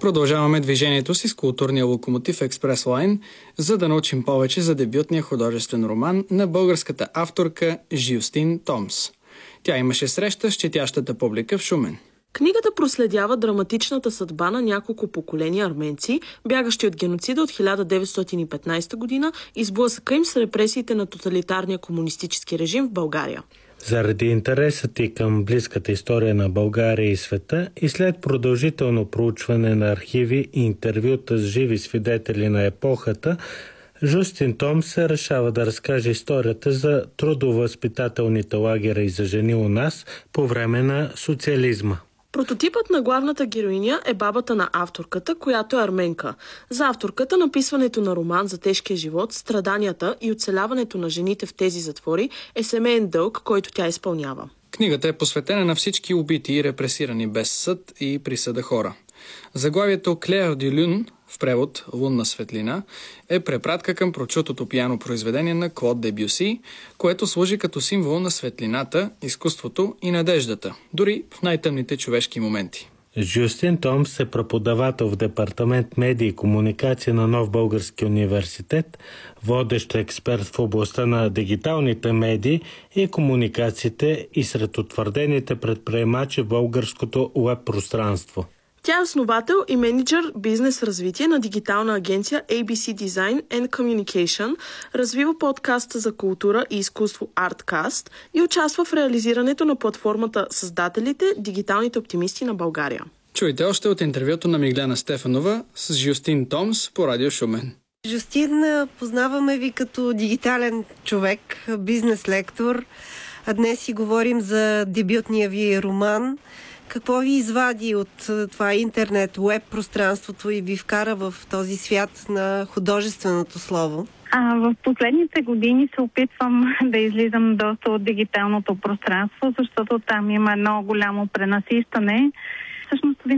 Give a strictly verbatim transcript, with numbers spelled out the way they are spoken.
Продължаваме движението си с културния локомотив Експрес Лайн, за да научим повече за дебютния художествен роман на българската авторка Жюстин Томс. Тя имаше среща с четящата публика в Шумен. Книгата проследява драматичната съдба на няколко поколения арменци, бягащи от геноцида от хиляда деветстотин и петнадесета година и сблъсъка им с репресиите на тоталитарния комунистически режим в България. Заради интересът и към близката история на България и света и след продължително проучване на архиви и интервюта с живи свидетели на епохата, Жюстин Томс се решава да разкаже историята за трудовъзпитателните лагера и за жени у нас по време на социализма. Прототипът на главната героиня е бабата на авторката, която е арменка. За авторката написването на роман за тежкия живот, страданията и оцеляването на жените в тези затвори е семейен дълг, който тя изпълнява. Книгата е посветена на всички убити и репресирани без съд и присъда хора. Заглавието Клеер дю Люн, в превод Лунна светлина, е препратка към прочутото пиано произведение на Клод Дебюси, което служи като символ на светлината, изкуството и надеждата, дори в най-тъмните човешки моменти. Жюстин Томс е преподавател в департамент медии и комуникация на Нов български университет, водещ експерт в областта на дигиталните медии и комуникациите и сред утвърдените предприемачи в българското уеб пространство. Тя е основател и менеджер бизнес развитие на дигитална агенция Ей Би Си Design and Communication, развива подкаста за култура и изкуство Artcast и участва в реализирането на платформата Създателите – дигиталните оптимисти на България. Чуйте още от интервюто на Миглена Стефанова с Жюстин Томс по Радио Шумен. Жюстин, познаваме ви като дигитален човек, бизнес лектор, а днес си говорим за дебютния ви роман. Какво ви извади от това интернет, уеб пространството и ви вкара в този свят на художественото слово? А, в последните години се опитвам да излизам доста от дигиталното пространство, защото там има едно голямо пренасищане. Всъщност